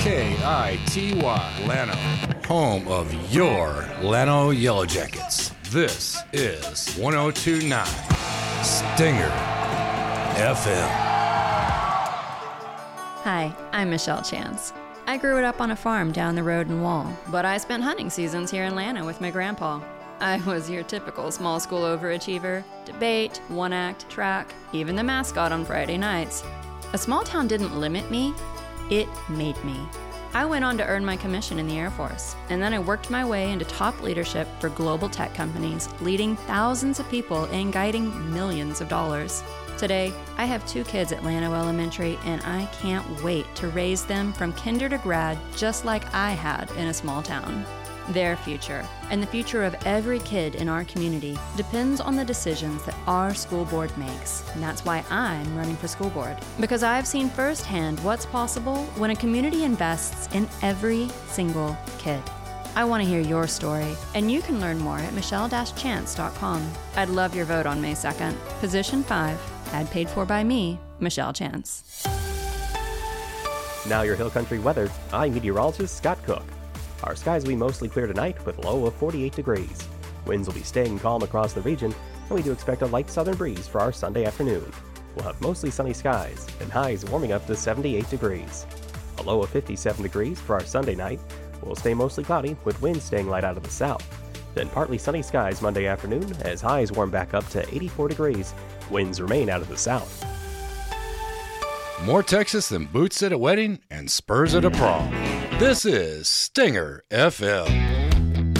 KITY, Llano, home of your Llano Yellow Jackets. This is 1029 Stinger FM. Hi, I'm Michelle Chance. I grew it up on a farm down the road in Wall, but I spent hunting seasons here in Llano with my grandpa. I was your typical small school overachiever, debate, one-act, track, even the mascot on Friday nights. A small town didn't limit me, it made me. I went on to earn my commission in the Air Force, and then I worked my way into top leadership for global tech companies, leading thousands of people and guiding millions of dollars. Today, I have 2 kids at Llano Elementary, and I can't wait to raise them from kinder to grad just like I had in a small town. Their future, and the future of every kid in our community, depends on the decisions that our school board makes. And that's why I'm running for school board. Because I've seen firsthand what's possible when a community invests in every single kid. I want to hear your story, and you can learn more at michelle-chance.com. I'd love your vote on May 2nd. Position 5, ad paid for by me, Michelle Chance. Now your Hill Country weather, I'm meteorologist Scott Cook. Our skies will be mostly clear tonight with a low of 48 degrees. Winds will be staying calm across the region, and we do expect a light southern breeze for our Sunday afternoon. We'll have mostly sunny skies, and highs warming up to 78 degrees. A low of 57 degrees for our Sunday night. We'll stay mostly cloudy with winds staying light out of the south. Then partly sunny skies Monday afternoon as highs warm back up to 84 degrees. Winds remain out of the south. More Texas than boots at a wedding and spurs at a prom. This is Stinger FM.